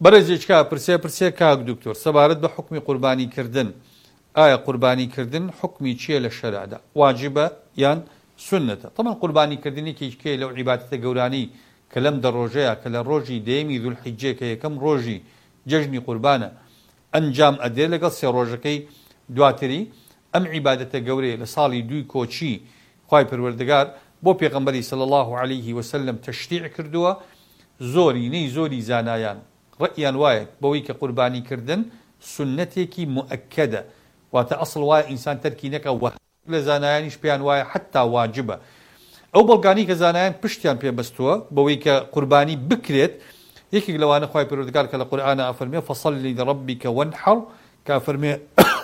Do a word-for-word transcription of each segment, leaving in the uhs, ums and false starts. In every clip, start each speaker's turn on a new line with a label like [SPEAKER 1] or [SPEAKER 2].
[SPEAKER 1] بەرەجێکا پرسێ پرسێ کاک دکتۆر سەبارەت بە حکمی قوربانیکردن ئایا قوربانیکردن حکمی چییە لە شەریعەدا واجبە یان سنەتە طبعا قوربانیکردنی کێکێ لەو عیبادەتە گەورانەی کە لەم دە ڕۆژەیە کە لە ڕۆژی دەیەمی ذوولحیجە کە یەکەم ڕۆژی جەژنی قوربانە ئەنجام ئەدێ لەگەڵ سێ ڕۆژەکەی دواتری ئەم عیبادەتە گەورەیە لە ساڵی دووی کۆچی خوای پەروەردگار بۆ پێغەمبەری صلی الله عليه وسلم تەشریع کردووە زۆرینەی زۆری زانایان ڕەئیان وایە بەوەی کە قوربانیکردن سنەتێکی مؤکەدە واتە ئەسڵ وایە ئینسان تەرکی نەکە وە لە زانایانیش پێیان وایە حتا واجبە ئەو بەڵگانی کە زانایان پشتیان پێبەستووە بەوەی کە قوربانی بکرێت یەکێک لەوانە خوای پەروەردگار کە لە قورئانە ئەفەرمێ فەصەلی لڕەبیکە وەنحەڕ کە ئەفەرمێ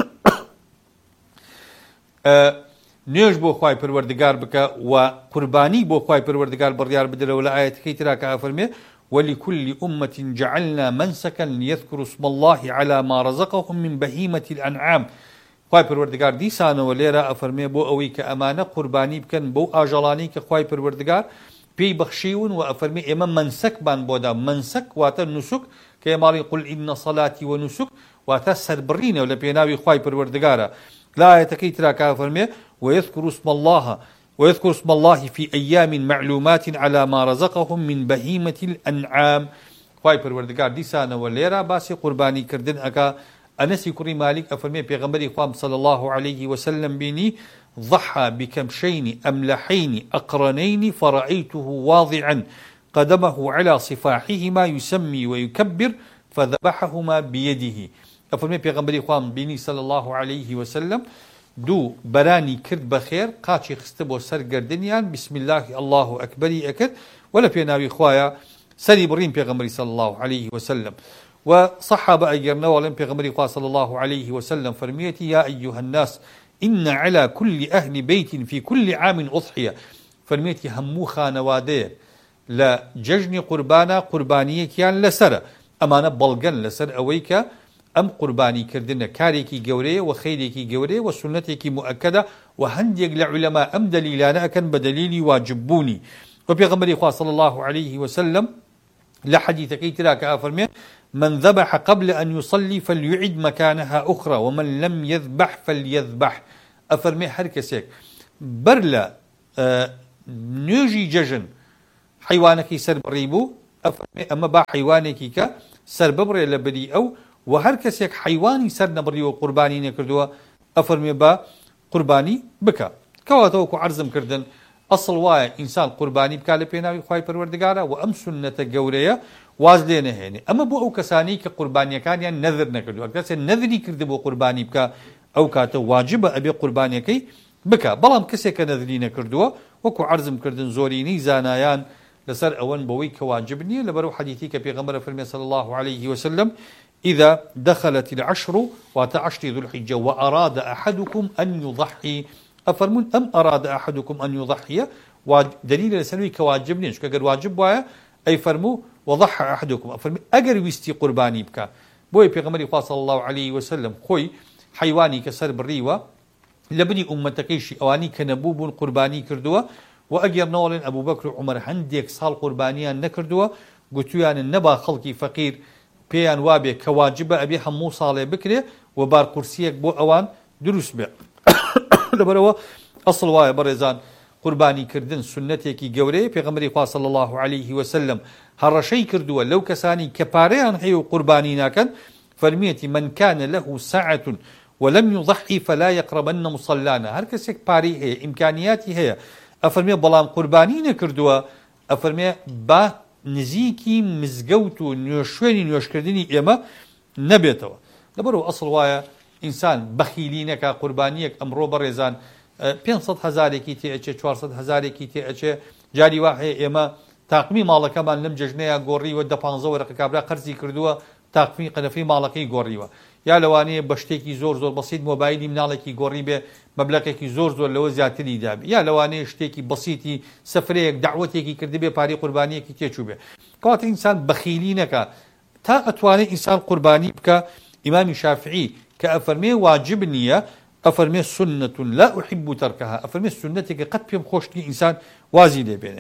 [SPEAKER 1] نوێژ بۆ خوای پەروەردگار بکە و قوربانی بۆ خوای پەروەردگار بڕیار بدرەوە لە ئایەتەکەی ترا کە ئەفەرمێ ولكل أمة جعلنا منسكا ليذكروا اسم الله على ما رزقهم من بهيمة الأنعام خوای پەروەردگار دیسانەوە لێرە ئەفەرمێ بۆ ئەوەی کە ئەمانە قوربانی بکەن بەو ئاژەڵانی کە خوای پەروەردگار پێی بەخشیون و ئەفەرمێ ئێمە منسەکمان بۆدا منسەک واتە نوسک کە ئێماڵی قل ئین صلاتی و نوسک واتە سەربڕینە لە پێناوی خوای پەروەردگارە لا ئایەتەکەی ترا کە ئەفەرمێ ويذكروا اسم الله ويذكر اسم الله في أيام معلومات على ما رزقهم من بهيمة الأنعام خوای پەروەردگار دیسانەوە لێرە باسی قوربانی کردن ئەکا ئەنەسی کوڕی مالیک ئەفەرمێ پێغەمبەری خوام صلی الله عليه وسلم بینی ضحى بكبشين أملحين أقرنين فرأيته واضعا قدمه على صفاحهما يسمي ويكبر فذبحهما بيده ئەفەرمێ پێغەمبەری خوام بینی صلی الله عليه وسلم دوو بەرانی کرد بەخێر قاچی خستە بۆ سەر گەردنیان بسم الله الله ئەکبەری ئەکرد و لە پێناوی خوایە سەری بڕین پێغەمبەری صلی الله عليه وسلم و صحابە ئەگەرنەوە ئەڵێن پێغەمبەری خوا صلی الله عليه وسلم فەرمیەتی یا ئەیها الناس إن على كل أهل بيت في كل عام أضحية فەرمیەتی هەموو خانەوادەیە لە جەژنی قوربانە قوربانیەکیان لەسرە ئەمانە بەڵگەن لەسەر ئەوەی کە ئەم قوربانیکردنە کارێکی گەورەیە و خەیرێکی گەورەیە و سنەتێکی مؤکەدە و هەندێک لە عولەما ئەم دەلیلانە ئەکەن بە دەلیلی واجببوونی و پێغەمبەری خوا صلی الله عليه وسلم لە حەدیثەکەی ترا کە ئەفەرمێ من ذبح قبل أن يصلي فليعد مكانها أخرى ومن لم يذبح فليذبح ئەفەرمێ هەر کەسێک بەر لە نوێژی جەژن حیوانێکی سەر بڕی بوو ئەفەرمێ ئەمە با حیوانێکی کە سەر ببڕێ لە بەری ئەو و هەر کەسێک حیوانی سەر نەبڕیەوە قوربانی نەکردووە ئەفەرمێ بە قوربانی بکە کەواتەوەکو عەرزم کردن ئەسڵ وایە ئینسان قوربانی بکات لە پێناوی خوای پەروەردگارە و ئەم سنەتە گەورەیە واز لێ نەهێنێ ئەمە بۆ ئەو کەسانی کە قوربانیەکانیان نەذر نەکردو ئەگەر کەسێک نەذری کردی بۆ قوربانی بکە ئەو کاتە واجبە ئەبێ قوربانیەکەی بکە بەڵام کەسێک کە نەذری نەکردووە وەکو عەرزم کردن زۆرینەی زانایان لەسەر ئەوەن بەوەی کە واجب نییە لەبەرەو حەدیثی کە پێغەمبەر فەرمێ صلی الله عليه وسلم إذا دخلت العشر وتعشر ذو الحجة وأراد أحدكم أن يضحي أفرمون أم أراد أحدكم أن يضحي ودليل لسنوي كواجب نيش كأجر واجب وايا أي فرمو وضحى أحدكم أفرمي أجر ويستي قرباني بك بوي بيغمري صلى الله عليه وسلم خوي حيواني كسر بالريوة لبني أمتكيشي أواني كنبوب قرباني كردوا وأجر نولن أبو بكر وعمر هنديك صال قربانيا نكردوا قلتوا النبا خلقي فقير پێیان وابێ کە واجبە ئەبێ هەموو ساڵێ بکرێ و بار قورسیەک بۆ ئەوان دروست بێ لەبەرەوە ئەسڵ وایە بەڕێزان قوربانیکردن سنەتێکی گەورەیە پێغەمبەری خوا صلی الله عليه وسلم هەڕەشەی کردووە لەو کەسانی کە پارەیان هەیە و قوربانی ناکەن فەرمیەتی من كان له ساعة ولم يضحي فلا يقربن مصلانا هەر کەسێک پارەی هەیە ئیمکانیاتی هەیە ئەفەرمێ بەڵام قوربانی نەکردووە ئەفەرمێ با نزیکی مزگەوت و نوێشوێنی نوێشکردنی ئێمە نەبێتەوە لەبەرەوە ئەسڵ وایە ئینسان بەخیلی نەکا قوربانیەک ئەمڕۆ بەڕێزان پێنج هەزارێکی تێئەچێ چوارسەد هەزارێکی تێئەچێ جاری وا هەیە ئێمە تاقمی ماڵەکەمان لەم جەژنەیە گۆڕیوە دە پانزە وەرەقە کابرا قەرزی کردووە تاقمی قەنەفەی ماڵەکەی گۆڕیوە یا لەوانەیە بە شتێکی زۆر زۆر بەسیط مۆبایلی مناڵێکی گۆڕی بێ مەبلەغێکی زۆر زۆر لەوە زیاتری دابێ یا لەوانەیە شتێکی بەسیطی سەفرەیەک دعوەتێکی کردبێ پارەی قوربانیەکی تێچوو بێ کەواتە ئینسان بەخیلی نەکا تا ئەتوانێت ئینسان قوربانی بکە ئیمامی شافعی کە ئەفەرمێ واجب نییە ئەفەرمێ سنة لا أحب تركها ئەفەرمێ سنەتێکە قەت پێم خۆش نییە ئینسان وازی لێ بێنێ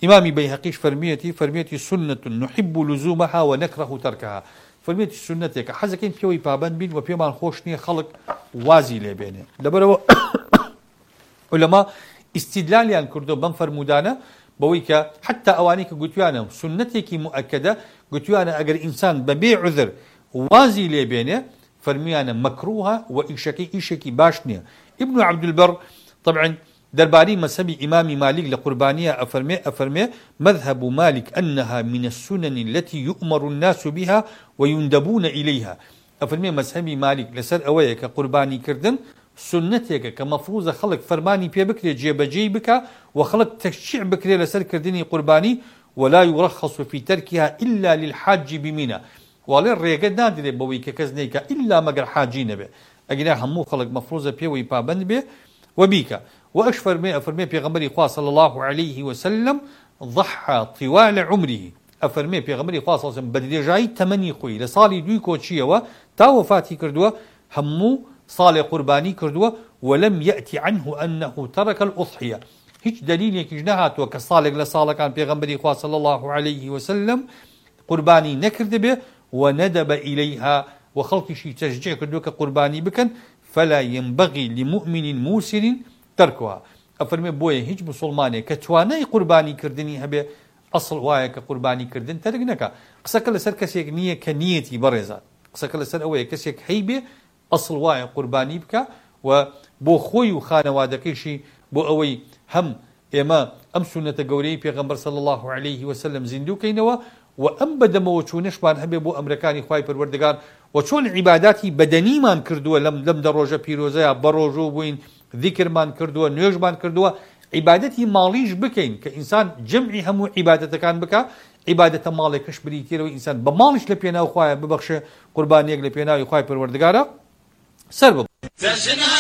[SPEAKER 1] إمامي بيهقيش فرميتي فرميتي سنة نحب لزومها ونكره تركها فرميتي سنتك حزكين فيوي بابن بين وبيمان خوشني خلق وازي لبينه لبرو علماء استدلال يعني كردو بن فرمودانا بويك حتى أوانيك قلتوانا سنتك مؤكدة قلتوانا أجر إنسان ببيع عذر وازي لبينه فرميانا مكروها وإيشكي إيشكي باشنية ابن عبد البر طبعا درباري مذهب إمام مالك لقربانية أفرمي أفرمي مذهب مالك أنها من السنن التي يؤمر الناس بها ويندبون إليها أفرمي مذهب مالك لسر أوية كقرباني كردن سنتك كمفروض خلق فرماني بي بكري جيب جيبك وخلق تشجيع بكري لسر كردني قرباني ولا يرخص في تركها إلا للحاج بمنى والله الرياقات نادر بويك كزنيك إلا مقر حاجين به أجنا همو خلق مفروض بي ويبابند به وبيك وأش فرمي أفرمي بيغمبري خواه صلى الله عليه وسلم ضحى طوال عمره أفرمي بيغمبري خواه صلى الله عليه وسلم بدي جاي تمني خوي لصالي دوي كوتشيوه تا وفاتي كردوه همو صالي قرباني كردوه ولم يأتي عنه أنه ترك الأضحية هيج دليل يكجنهات وكصالق لصالة كان بيغمبري خواه صلى الله عليه وسلم قرباني نكرد به وندب إليها وخلق شي تشجيع كردوه كقرباني بكن فلا ينبغي لمؤمن موسر تركها أفرمي بويا هيج مسلماني كتواني قرباني كردني هبه أصل وايا كقرباني كردن ترقنك قسك لسر كسيك نية كنيتي برزات قسك لسر أويا كسيك حيبه أصل وايا قرباني بك وبو خوي وخانوادكيشي بو أوي هم إما أم سنة قولي بيغمبر صلى الله عليه وسلم زندو كينوا وأم بدم وشونش بان هبه بو أمريكاني خواي پروردگار وشون عباداتي بدني مان كردوا لم لم دروجة بيروزايا بروجو بوين ذكر مان كردوا نيوج مان كردوا عبادتي ماليش بكين كإنسان جمعي همو عبادته كان بكا عبادة مالك كش بريتير وإنسان بمالش لبينا وخوايا ببخش قربانيك لبينا وخواي پروردگارا سرب